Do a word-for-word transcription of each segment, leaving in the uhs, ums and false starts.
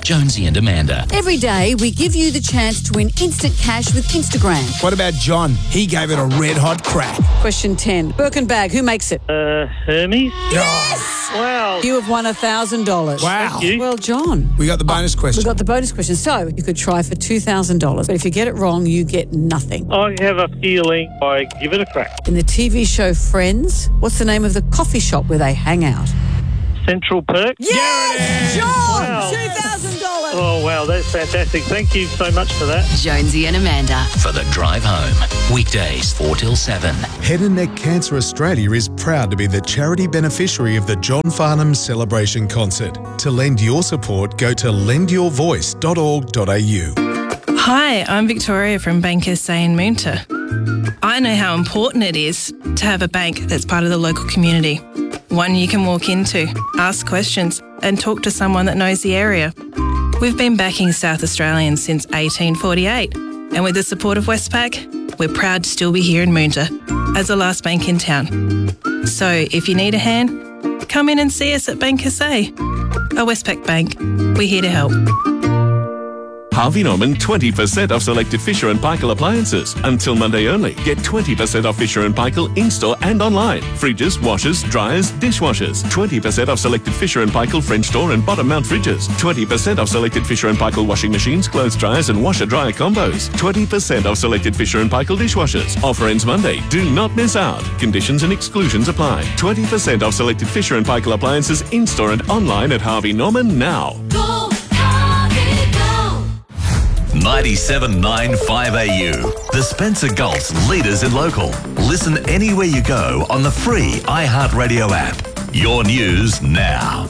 Jonesy and Amanda. Every day, we give you the chance to win instant cash with Instagram. What about John? He gave it a red-hot crack. Question ten. Birkin bag, who makes it? Uh, Hermes? Yes! Wow. You have won one thousand dollars. Wow. Thank you. Well, John. We got the bonus We question. got the bonus question. So, you could try for two thousand dollars, but if you get it wrong, you get nothing. I have a feeling I give it a crack. In the T V show Friends, what's the name of the coffee shop where they hang out? Central Perk? Yes! John! Wow. two thousand dollars! Oh, wow, that's fantastic. Thank you so much for that. Jonesy and Amanda. For the drive home. Weekdays four till seven. Head and Neck Cancer Australia is proud to be the charity beneficiary of the John Farnham Celebration Concert. To lend your support, go to lend your voice dot org dot a u. Hi, I'm Victoria from Bank S A in Moonta. I know how important it is to have a bank that's part of the local community. One you can walk into, ask questions, and talk to someone that knows the area. We've been backing South Australians since eighteen forty-eight, and with the support of Westpac, we're proud to still be here in Moonta as the last bank in town. So if you need a hand, come in and see us at Bank S A. A Westpac bank, we're here to help. Harvey Norman twenty percent off selected Fisher and Paykel appliances. Until Monday only. Get twenty percent off Fisher and Paykel in-store and online. Fridges, washers, dryers, dishwashers. twenty percent off selected Fisher and Paykel French door and bottom mount fridges. twenty percent off selected Fisher and Paykel washing machines, clothes dryers and washer-dryer combos. twenty percent off selected Fisher and Paykel dishwashers. Offer ends Monday. Do not miss out. Conditions and exclusions apply. twenty percent off selected Fisher and Paykel appliances in-store and online at Harvey Norman now. Go, Harvey, go! ninety-seven point nine five A U. The Spencer Gulf's leaders in local. Listen anywhere you go on the free iHeartRadio app. Your news now.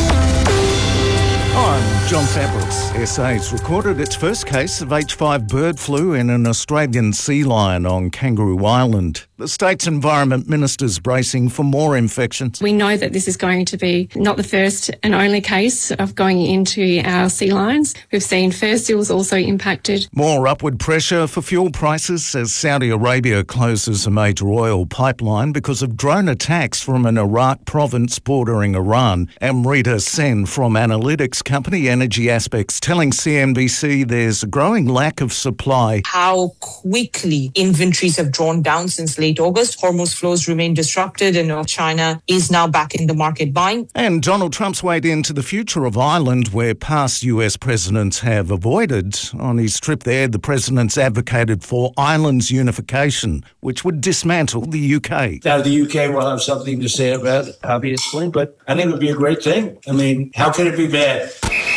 I'm John Fabrics. S A's recorded its first case of H five bird flu in an Australian sea lion on Kangaroo Island. The state's environment minister's bracing for more infections. We know that this is going to be not the first and only case of going into our sea lions. We've seen fur seals also impacted. More upward pressure for fuel prices as Saudi Arabia closes a major oil pipeline because of drone attacks from an Iraq province bordering Iran. Amrita Sen from analytics company Energy Aspects telling C N B C there's a growing lack of supply. How quickly inventories have drawn down since late August. Hormuz flows remain disrupted and China is now back in the market buying. And Donald Trump's weighed into the future of Ireland, where past U S presidents have avoided. On his trip there, the president's advocated for Ireland's unification, which would dismantle the U K. Now, the U K will have something to say about it, obviously, but I think it would be a great thing. I mean, how can it be bad?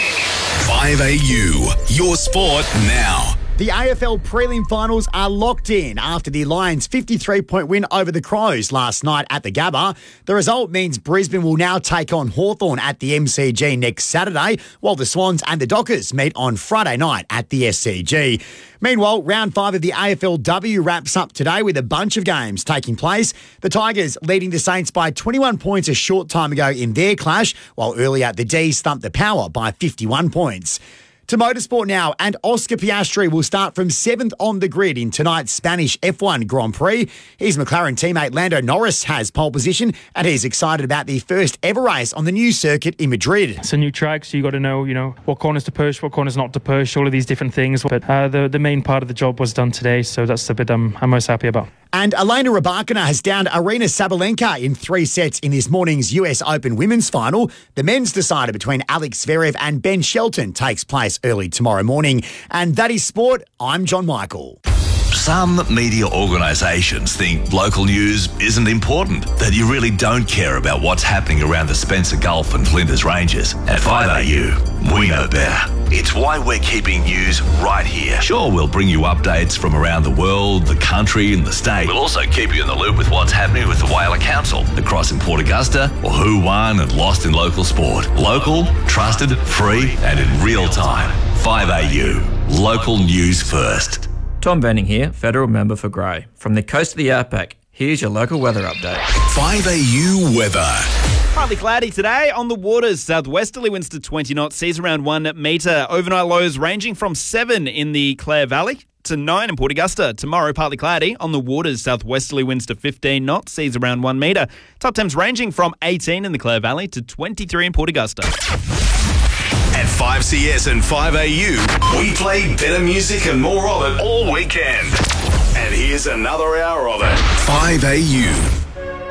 five A U, your sport now. The A F L prelim finals are locked in after the Lions' fifty-three point win over the Crows last night at the Gabba. The result means Brisbane will now take on Hawthorn at the M C G next Saturday, while the Swans and the Dockers meet on Friday night at the S C G. Meanwhile, round five of the A F L W wraps up today with a bunch of games taking place. The Tigers leading the Saints by twenty-one points a short time ago in their clash, while earlier the D's thumped the Power by fifty-one points. To motorsport now, and Oscar Piastri will start from seventh on the grid in tonight's Spanish F one Grand Prix. His McLaren teammate Lando Norris has pole position, and he's excited about the first ever race on the new circuit in Madrid. It's a new track, so you got to know, you know, what corners to push, what corners not to push, all of these different things. But uh, the the main part of the job was done today, so that's the bit I'm, I'm most happy about. And Elena Rybakina has downed Arina Sabalenka in three sets in this morning's U S Open women's final. The men's decider between Alex Zverev and Ben Shelton takes place early tomorrow morning. And that is sport. I'm John Michael. Some media organisations think local news isn't important, that you really don't care about what's happening around the Spencer Gulf and Flinders Ranges. At five A U, we know better. It's why we're keeping news right here. Sure, we'll bring you updates from around the world, the country and the state. We'll also keep you in the loop with what's happening with the Whaler Council across in Port Augusta, or who won and lost in local sport. Local, trusted, free and in real time. five A U, local news first. Tom Benning here, Federal Member for Grey. From the coast of the Outback, here's your local weather update. five A U weather. Partly cloudy today on the waters. Southwesterly winds to twenty knots, seas around one metre. Overnight lows ranging from seven in the Clare Valley to nine in Port Augusta. Tomorrow, partly cloudy on the waters. Southwesterly winds to fifteen knots, seas around one metre. Top temps ranging from eighteen in the Clare Valley to twenty-three in Port Augusta. At five C S and five A U, we play better music and more of it all weekend. And here's another hour of it. five A U.